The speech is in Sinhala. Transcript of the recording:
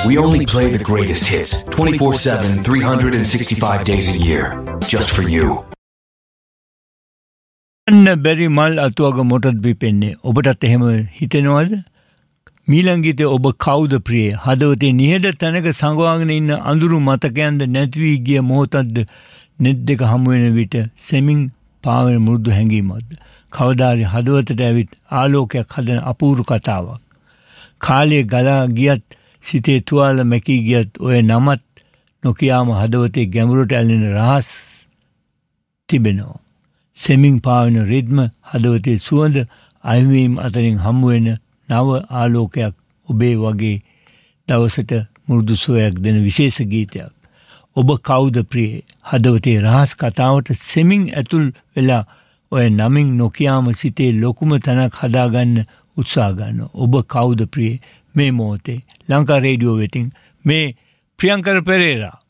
We only play the greatest hits 24/7, 365 days a year, just for you. අන්න බැරි මල් අතුවග මොටත් බිපෙන්නේ. ඔබටත් එහෙම හිතෙනවද? මීළඟිතේ ඔබ කවුද ප්‍රිය? හදවතේ නිහඬ තැනක සංගවාගෙන ඉන්න අඳුරු මතකයන්ද නැති වී ගිය මොහොතක්ද? නෙත් දෙක හමු වෙන විට සෙමින් පාවෙන මෘදු හැඟීමක්ද? කවදාරි හදවතට ඇවිත් ආලෝකයක් හදන අපූර්ව කතාවක්. කාලය ගලා ගියත් සිතේ තුවාල මැකී ගියත් ඔය නමත් නොකියාම හදවතේ ගැඹුරට ඇලෙන රහස් තිබෙනවා. සෙමින් පාවෙන රිද්ම හදවතේ සුවඳ අහිමිවීම අතරින් හමු වෙන නව ආලෝකයක් ඔබේ වගේ දවසට මුරුදු සුවයක් දෙන විශේෂ ගීතයක්. ඔබ කවුද ප්‍රියේ? හදවතේ රහස් කතාවට සෙමින් ඇතුල් වෙලා ඔය නමින් නොකියාම සිතේ ලොකුම තැනක් හදාගන්න උත්සාහ ගන්නවා. ඔබ කවුද ප්‍රියේ? මේ මොහොතේ ලංකා රේඩියෝ වෙතින් මේ ප්‍රියංකර පෙරේරා.